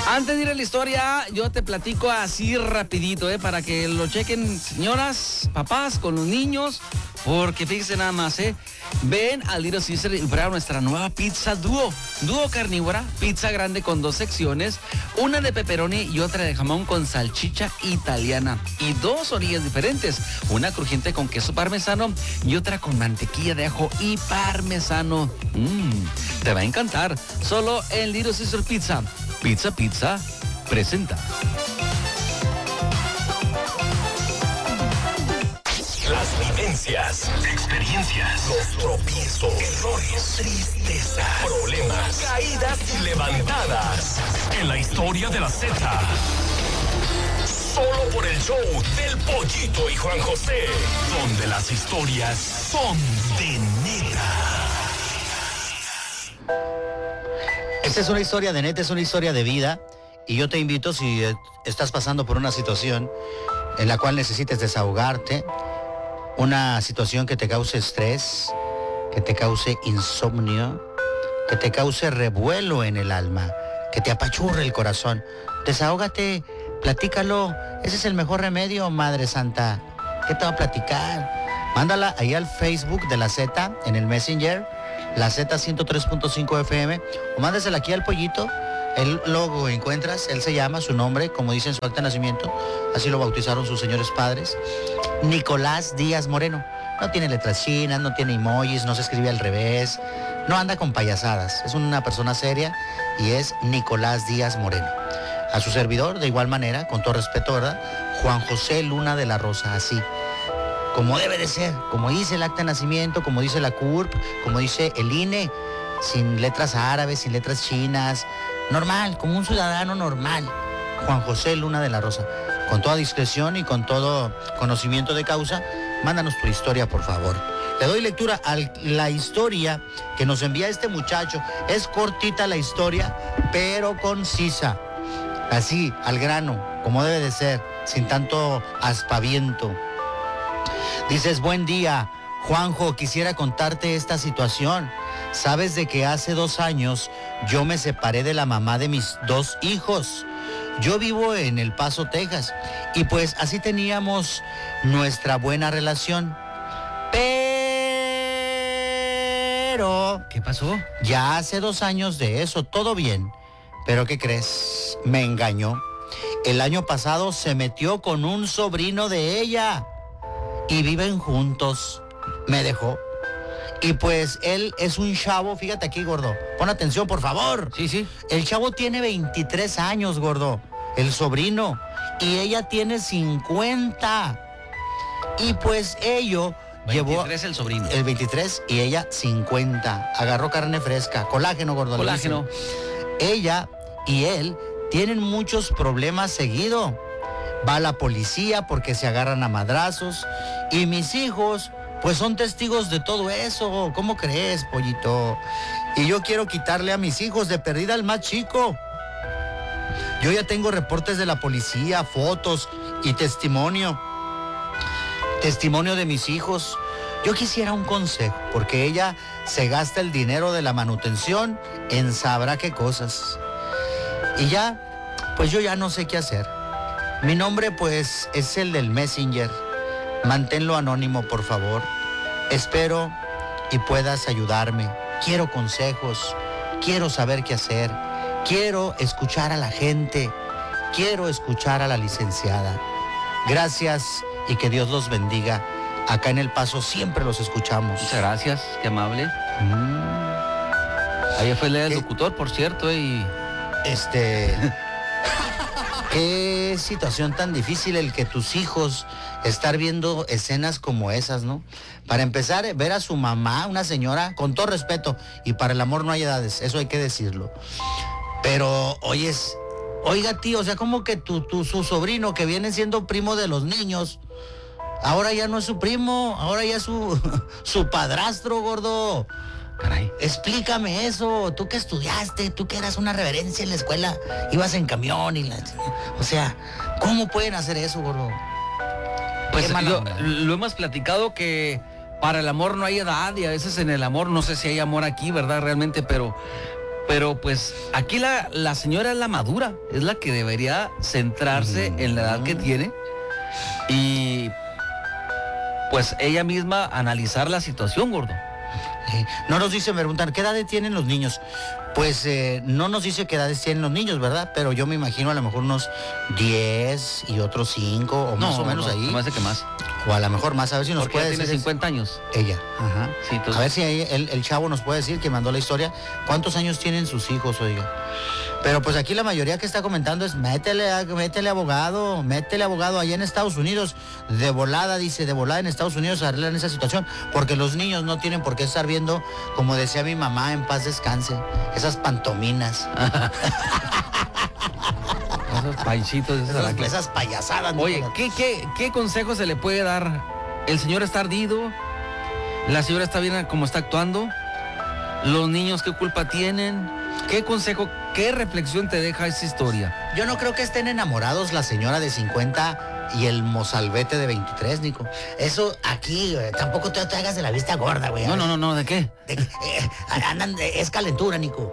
Antes de ir a la historia, yo te platico así rapidito, para que lo chequen señoras, papás, con los niños, porque fíjense nada más, ven al Little Caesar y prueba nuestra nueva pizza dúo carnívora, pizza grande con 2 secciones, una de pepperoni y otra de jamón con salchicha italiana, y 2 orillas diferentes, una crujiente con queso parmesano y otra con mantequilla de ajo y parmesano. Te va a encantar, solo en Little Caesar Pizza. Pizza presenta. Las vivencias, experiencias, los tropiezos, errores, tristeza, problemas, caídas y levantadas. En la historia de la Z. Solo por el show del Pollito y Juan José. Donde las historias son de neta. Esta es una historia de neta, es una historia de vida. Y yo te invito, si estás pasando por una situación en la cual necesites desahogarte, una situación que te cause estrés, que te cause insomnio, que te cause revuelo en el alma, que te apachurre el corazón, desahógate, platícalo. Ese es el mejor remedio, Madre Santa. ¿Qué te va a platicar? Mándala ahí al Facebook de la Z, en el Messenger, la Z 103.5 FM, o mándasela aquí al Pollito. Él lo encuentras, él se llama, su nombre, como dice en su acta de nacimiento, así lo bautizaron sus señores padres, Nicolás Díaz Moreno. No tiene letras chinas, no tiene emojis, no se escribe al revés, no anda con payasadas, es una persona seria y es Nicolás Díaz Moreno. A su servidor, de igual manera, con todo respeto, ¿verdad? Juan José Luna de la Rosa, así, como debe de ser, como dice el acta de nacimiento, como dice la CURP, como dice el INE, sin letras árabes, sin letras chinas, normal, como un ciudadano normal. Juan José Luna de la Rosa. Con toda discreción y con todo conocimiento de causa, mándanos tu historia, por favor. Le doy lectura a la historia que nos envía este muchacho. Es cortita la historia, pero concisa. Así, al grano, como debe de ser, sin tanto aspaviento. Dices, buen día, Juanjo, quisiera contarte esta situación. Sabes de que hace 2 años yo me separé de la mamá de mis 2 hijos. Yo vivo en El Paso, Texas, y pues así teníamos nuestra buena relación. Pero... ¿Qué pasó? Ya hace 2 años de eso, todo bien. Pero ¿qué crees? Me engañó. El año pasado se metió con un sobrino de ella y viven juntos. Me dejó. Y pues él es un chavo, fíjate aquí, gordo. Pon atención, por favor. Sí. El chavo tiene 23 años, gordo. El sobrino. Y ella tiene 50. Y pues ello 23 llevó... el sobrino. El 23 y ella 50. Agarró carne fresca. Colágeno, gordo. Colágeno. Ella y él tienen muchos problemas seguido. Va a la policía porque se agarran a madrazos. Y mis hijos... pues son testigos de todo eso. ¿Cómo crees, Pollito? Y yo quiero quitarle a mis hijos, de perdida al más chico. Yo ya tengo reportes de la policía, fotos y testimonio. Testimonio de mis hijos. Yo quisiera un consejo, porque ella se gasta el dinero de la manutención en sabrá qué cosas. Y ya, pues yo ya no sé qué hacer. Mi nombre, pues, es el del Messenger. Manténlo anónimo, por favor. Espero y puedas ayudarme. Quiero consejos. Quiero saber qué hacer. Quiero escuchar a la gente. Quiero escuchar a la licenciada. Gracias y que Dios los bendiga. Acá en El Paso siempre los escuchamos. Muchas gracias, qué amable. Ayer fue el locutor, por cierto, y... Qué situación tan difícil el que tus hijos estar viendo escenas como esas, ¿no? Para empezar, ver a su mamá, una señora, con todo respeto, y para el amor no hay edades, eso hay que decirlo. Pero, oiga, tío, o sea, como que su sobrino, que viene siendo primo de los niños, ahora ya no es su primo, ahora ya es su padrastro, gordo. Caray. Explícame eso, tú que estudiaste, tú que eras una reverencia en la escuela, ibas en camión y o sea, ¿cómo pueden hacer eso, gordo? Pues lo hemos platicado que para el amor no hay edad y a veces en el amor, no sé si hay amor aquí, ¿verdad? Realmente, pero Pero pues aquí la señora es la madura, es la que debería centrarse en la edad que tiene y pues ella misma analizar la situación, gordo. No nos dice, me preguntan, ¿qué edades tienen los niños? Pues no nos dice qué edades tienen los niños, ¿verdad? Pero yo me imagino a lo mejor unos 10 y otros 5 o más o menos ahí. No me hace que más. O a lo mejor más, a ver si nos Porque puede ella decir. tiene 50 años. Ella, ajá. Sí, entonces... A ver si ahí el chavo nos puede decir, que mandó la historia, cuántos años tienen sus hijos, oiga. Pero pues aquí la mayoría que está comentando es, métele abogado allá en Estados Unidos, de volada, dice, de volada en Estados Unidos arreglan esa situación, porque los niños no tienen por qué estar viendo, como decía mi mamá, en paz descanse, esas pantominas. Esos panchitos, esas payasadas. Oye, ¿qué consejo se le puede dar? El señor está ardido, la señora está bien como está actuando, los niños qué culpa tienen, qué consejo, qué reflexión te deja esa historia. Yo no creo que estén enamorados la señora de 50 y el mozalbete de 23, Nico. Eso aquí, tampoco te hagas de la vista gorda, güey. No, ¿de qué? Es calentura, Nico.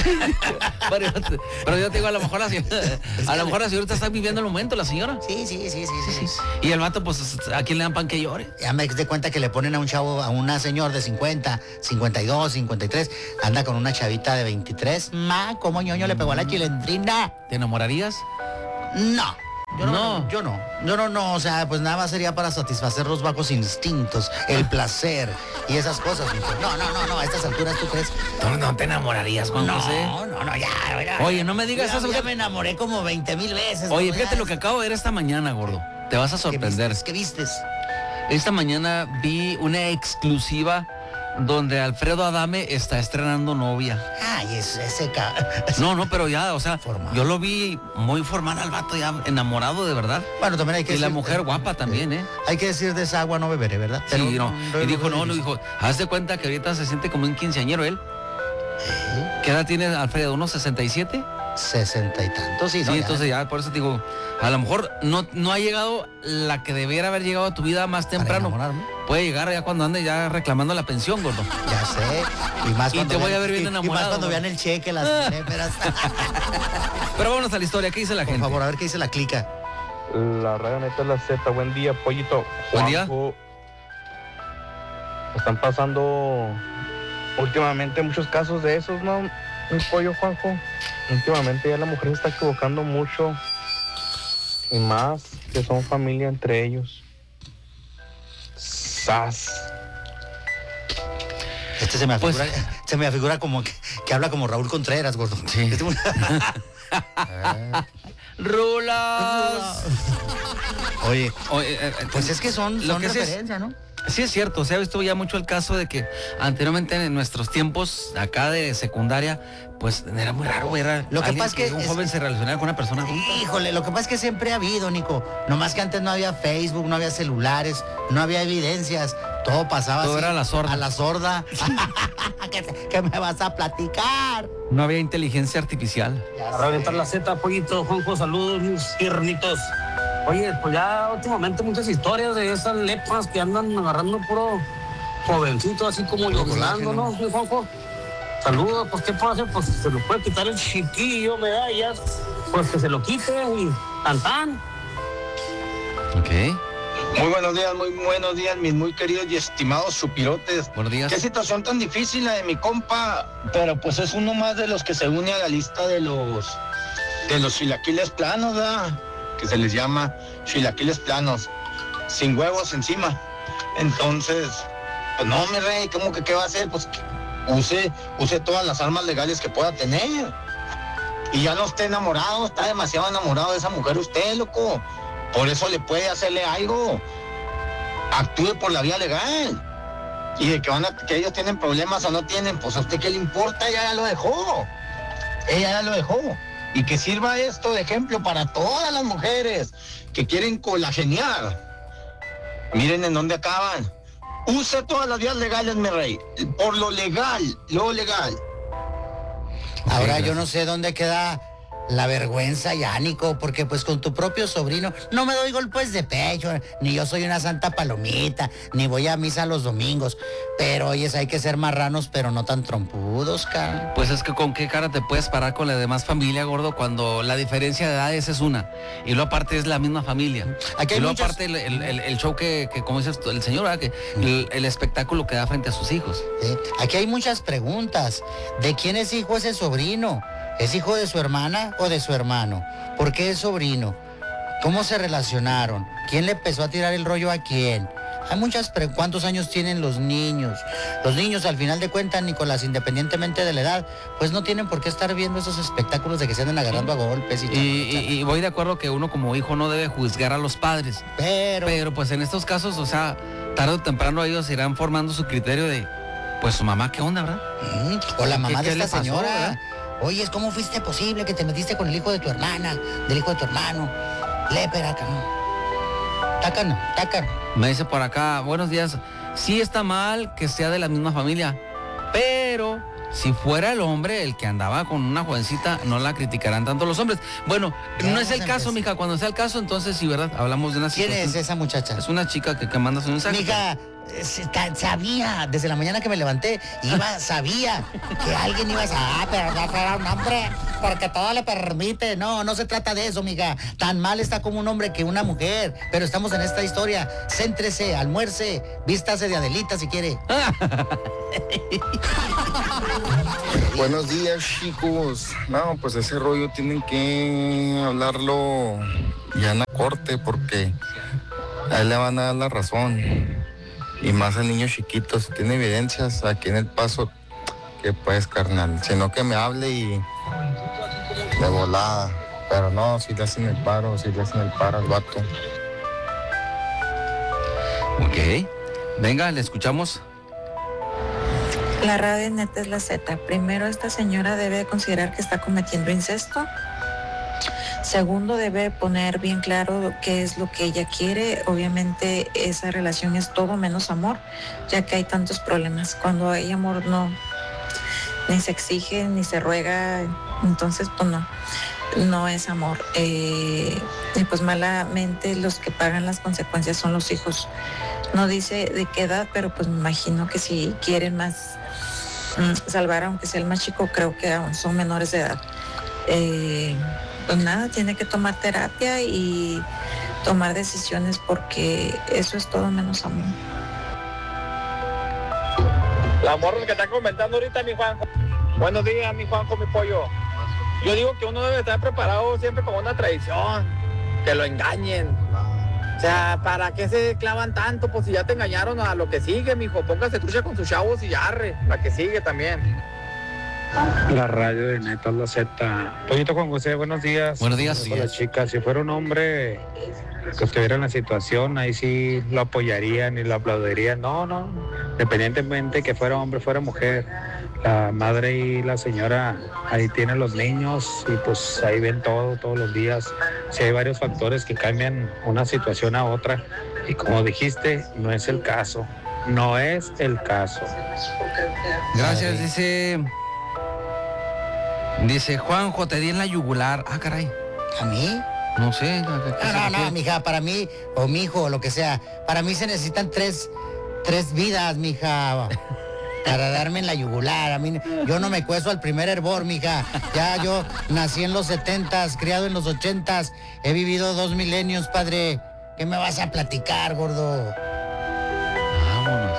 pero yo te digo, a lo mejor la señora está viviendo el momento, la señora. Sí. Y el vato, pues, ¿a quién le dan pan que llore? Ya me de cuenta que le ponen a un chavo, a una señora de 50, 52, 53, anda con una chavita de 23. ¿Cómo ñoño le pegó a la chilendrina? ¿Te enamorarías? No. Yo no, o sea, pues nada más sería para satisfacer los bajos instintos, el placer y esas cosas. No, a estas alturas, ¿tú crees? No te enamorarías, Juan José. No, ya. Oye, no me digas eso. Ya me enamoré como 20,000 veces. Oye, fíjate lo que acabo de ver esta mañana, gordo. Te vas a sorprender. ¿Qué vistes? Esta mañana vi una exclusiva donde Alfredo Adame está estrenando novia. Ay, ese No, pero ya, o sea, formal. Yo lo vi muy formal al vato, ya enamorado de verdad. Bueno, también hay que decir... Y decir, la mujer guapa también, ¿eh? Hay que decir, de esa agua no beberé, ¿verdad? Sí, no. Y dijo, haz de cuenta que ahorita se siente como un quinceañero él. ¿Qué edad tiene Alfredo? ¿Unos 67? 60 y tantos, sí. Sí, entonces ya, por eso te digo, a lo mejor no ha llegado la que debiera haber llegado a tu vida más temprano. Puede llegar ya cuando ande ya reclamando la pensión, gordo. Ya sé. Y más cuando te voy a ver bien enamorado. Y más cuando vean el cheque, las néperas. Pero vámonos a la historia, ¿qué dice la gente? Por favor, a ver qué dice la clica. La radio neta es la Z. Buen día, pollito. Buen día. Están pasando últimamente muchos casos de esos, ¿no? Un pollo, Juanjo. Últimamente ya la mujer se está equivocando mucho. Y más que son familia entre ellos. ¡Sas! Se me afigura como que habla como Raúl Contreras, gordo. Sí. ¡Rulas! Oye, pues es que son referencia, ¿no? Sí es cierto, se ha visto ya mucho el caso de que anteriormente en nuestros tiempos acá de secundaria, pues era muy raro, era lo que pasa es que un joven se relacionaba con una persona adulta. Híjole, lo que pasa es que siempre ha habido, Nico. Nomás que antes no había Facebook, no había celulares, no había evidencias. Todo pasaba todo así. Era a la sorda. A la sorda. ¿Qué me vas a platicar? No había inteligencia artificial. A reventar la Z, pollito, Juanjo, saludos, mis tiernitos. Oye, pues ya últimamente muchas historias de esas lepas que andan agarrando puro jovencito, así como Yolando, ¿no, mi Juanjo? Saludos, pues ¿qué puedo hacer? Pues se lo puede quitar el chiquillo, medallas, pues que se lo quite y tan. Ok. Muy buenos días, mis muy queridos y estimados supirotes. Buenos días. Qué situación tan difícil la de mi compa, pero pues es uno más de los que se une a la lista de los chilaquiles planos, ¿verdad? Que se les llama chilaquiles planos, sin huevos encima. Entonces, pues no, mi rey, ¿cómo que qué va a hacer? Pues use todas las armas legales que pueda tener. Y ya no esté enamorado, está demasiado enamorado de esa mujer usted, loco. Por eso le puede hacerle algo. Actúe por la vía legal. Y de que ellos tienen problemas o no tienen, pues a usted qué le importa, ella ya lo dejó. Y que sirva esto de ejemplo para todas las mujeres que quieren colagenear. Miren en dónde acaban. Use todas las vías legales, mi rey. Por lo legal. Ahora yo no sé dónde queda la vergüenza ya, Nico, porque pues con tu propio sobrino no me doy golpes de pecho, ni yo soy una santa palomita, ni voy a misa los domingos, pero oyes, hay que ser marranos, pero no tan trompudos, cara. Pues es que con qué cara te puedes parar con la demás familia, gordo, cuando la diferencia de edades es una, y luego aparte es la misma familia. Aquí hay y luego muchos... aparte el show que como dices el señor, ¿verdad? Que el espectáculo que da frente a sus hijos. Sí. Aquí hay muchas preguntas. ¿De quién es hijo ese sobrino? ¿Es hijo de su hermana o de su hermano? ¿Por qué es sobrino? ¿Cómo se relacionaron? ¿Quién le empezó a tirar el rollo a quién? Hay muchas preguntas. ¿Cuántos años tienen los niños? Los niños, al final de cuentas, Nicolás, independientemente de la edad, pues no tienen por qué estar viendo esos espectáculos de que se andan agarrando a golpes y voy de acuerdo que uno como hijo no debe juzgar a los padres. Pero pues en estos casos, o sea, tarde o temprano ellos irán formando su criterio de, pues su mamá, ¿qué onda, verdad? O la mamá de esta pasó, señora. ¿verdad? Oye, ¿cómo fuiste posible que te metiste con el hijo de tu hermana, del hijo de tu hermano? Lépera, cabrón. Tácano. Me dice por acá, buenos días. Sí está mal que sea de la misma familia, pero si fuera el hombre el que andaba con una jovencita, no la criticarán tanto los hombres. Bueno, Ya no es el vamos a caso, empezar. mija. Cuando sea el caso, entonces sí, ¿verdad? Hablamos de una ¿Quién situación. es esa muchacha? Es una chica que manda su mensaje. Mija, sabía, desde la mañana que me levanté, sabía que alguien iba a... pero no fuera un hombre, porque todo le permite. No se trata de eso, mija. Tan mal está como un hombre que una mujer. Pero estamos en esta historia. Céntrese, almuerce, vístase de Adelita si quiere. Buenos días, chicos. No, pues ese rollo tienen que hablarlo ya en la corte porque a él le van a dar la razón. Y más al niño chiquito, si tiene evidencias aquí en El Paso, que pues, carnal, sino que me hable y de volada. Pero no, si le hacen el paro al vato. Ok. Venga, le escuchamos. La radio neta es la Z. Primero, esta señora debe considerar que está cometiendo incesto. Segundo, debe poner bien claro qué es lo que ella quiere. Obviamente esa relación es todo menos amor, ya que hay tantos problemas. Cuando hay amor no, ni se exige, ni se ruega, entonces pues no es amor. Y pues malamente los que pagan las consecuencias son los hijos. No dice de qué edad, pero pues me imagino que si quieren más salvar, aunque sea el más chico, creo que aún son menores de edad. Pues nada, tiene que tomar terapia y tomar decisiones porque eso es todo menos amor. La morra que está comentando ahorita, mi Juanjo. Buenos días, mi Juanjo, mi pollo. Yo digo que uno debe estar preparado siempre con una traición, que lo engañen. O sea, ¿para qué se clavan tanto? Pues si ya te engañaron a lo que sigue, mijo. Póngase trucha con sus chavos y arre, la que sigue también. La radio de Neta es la Z. Pollito Juan José, buenos días. Buenos días. Hola, chicas. Si fuera un hombre que estuviera en la situación, ahí sí lo apoyarían y lo aplaudirían. No. Independientemente que fuera hombre, fuera mujer. La madre y la señora ahí tienen los niños y pues ahí ven todo, todos los días. Sí hay varios factores que cambian una situación a otra. Y como dijiste, no es el caso. No es el caso. Gracias, dice Juanjo, te di en la yugular. Ah, caray. ¿A mí? No sé. No, mija, para mí, o mi hijo, o lo que sea, para mí se necesitan tres vidas, mija, para darme en la yugular. A mí, yo no me cueso al primer hervor, mija. Ya yo nací en los 70s, criado en los 80s, he vivido 2 milenios, padre. ¿Qué me vas a platicar, gordo? Vámonos.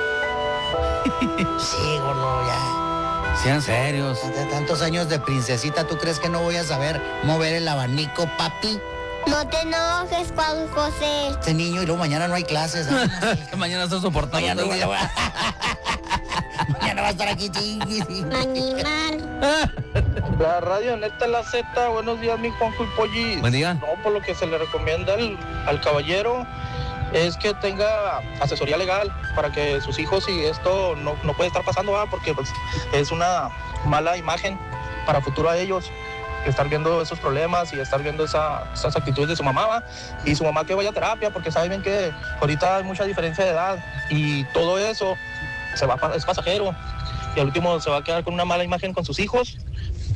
Sí, gordo, ya. Sean serios. De tantos años de princesita, ¿tú crees que no voy a saber mover el abanico, papi? No te enojes, Juan José. Este niño, y luego mañana no hay clases. Mañana está soportando. Mañana va a estar aquí, Animal. La radio neta la Z, buenos días, mi Juanjo y Pollis. Buen día. No, por lo que se le recomienda al caballero es que tenga asesoría legal para que sus hijos, y esto no puede estar pasando, ¿verdad? Porque pues, es una mala imagen para futuro a ellos, estar viendo esos problemas y estar viendo esas actitudes de su mamá, ¿va? Y su mamá que vaya a terapia, porque saben que ahorita hay mucha diferencia de edad y todo eso es pasajero, y al último se va a quedar con una mala imagen con sus hijos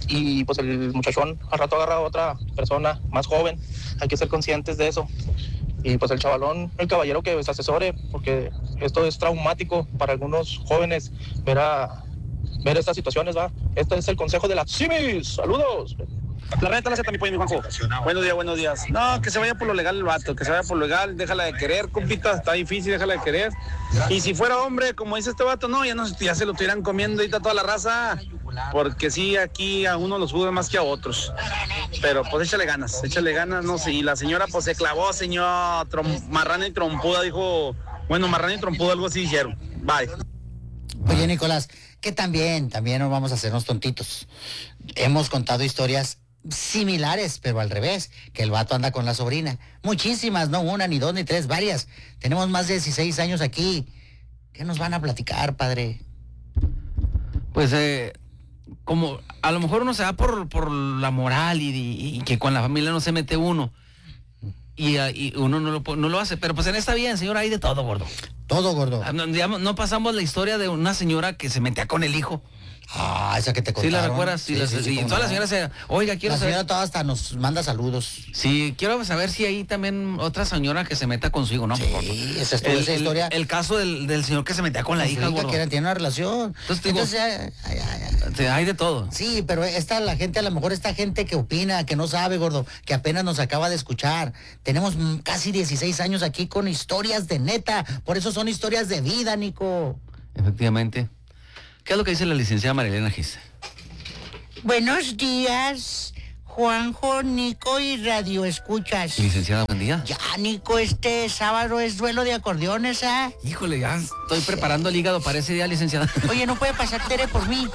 y pues el muchachón al rato agarra a otra persona más joven. Hay que ser conscientes de eso. Y pues el chavalón, el caballero que se asesore, porque esto es traumático para algunos jóvenes ver estas situaciones, ¿va? Este es el consejo de la Simis. ¡Saludos! La renta la Z, mi Juanjo. Buenos días. No, que se vaya por lo legal el vato, que se vaya por lo legal, déjala de querer, compita, está difícil, déjala de querer. Y si fuera hombre, como dice este vato, no, ya se lo estuvieran comiendo ahorita toda la raza, porque sí, aquí a uno los juzgan más que a otros. Pero pues échale ganas, no sé. Y la señora pues se clavó, señor, marrana y trompuda, dijo, marrana y trompuda, algo así dijeron. Bye. Oye, Nicolás, que también no vamos a hacernos tontitos. Hemos contado historias similares, pero al revés, que el vato anda con la sobrina. Muchísimas, no una, ni dos, ni tres, varias. Tenemos más de 16 años aquí. ¿Qué nos van a platicar, padre? Pues, como a lo mejor uno se va por la moral y que con la familia no se mete uno. Y uno no lo hace. Pero pues en esta vida, señora, hay de todo, gordo. Todo, gordo. Digamos, no pasamos la historia de una señora que se metía con el hijo. Ah, esa que te contaron. ¿Sí la recuerdas? Sí, y todas las señoras oiga, quiero saber. La señora toda hasta nos manda saludos. Sí, quiero saber si hay también otra señora que se meta con su hijo, ¿no? Sí, esa historia. El caso del señor que se metía con la hija, gordo. Que tiene una relación. Entonces hay de todo. Sí, pero la gente, a lo mejor esta gente que opina, que no sabe, gordo, que apenas nos acaba de escuchar. Tenemos casi 16 años aquí con historias de neta. Por eso son historias de vida, Nico. Efectivamente. ¿Qué es lo que dice la licenciada Marilena Gis? Buenos días, Juanjo, Nico y Radio Escuchas. Licenciada, buen día. Ya, Nico, este sábado es duelo de acordeones, ¿ah? Híjole, ya estoy preparando el hígado para ese día, licenciada. Oye, ¿no puede pasar Tere por mí?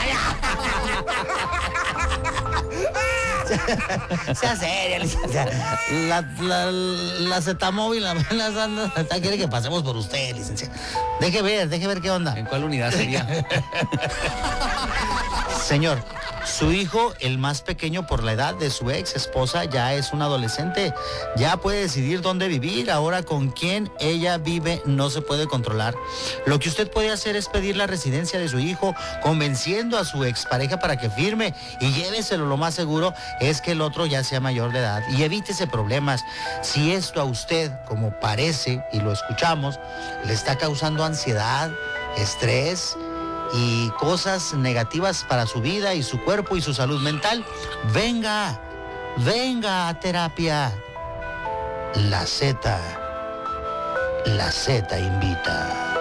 Sea seria, licenciada. La Zetamóvil, la quiere que pasemos por usted, licenciada. Deje ver qué onda. ¿En cuál unidad sería? Señor, su hijo, el más pequeño por la edad de su ex esposa, ya es un adolescente. Ya puede decidir dónde vivir. Ahora con quién ella vive no se puede controlar. Lo que usted puede hacer es pedir la residencia de su hijo, convenciendo a su expareja para que firme y lléveselo. Lo más seguro es que el otro ya sea mayor de edad y evítese problemas. Si esto a usted, como parece y lo escuchamos, le está causando ansiedad, estrés y cosas negativas para su vida y su cuerpo y su salud mental, venga a terapia. La Z invita.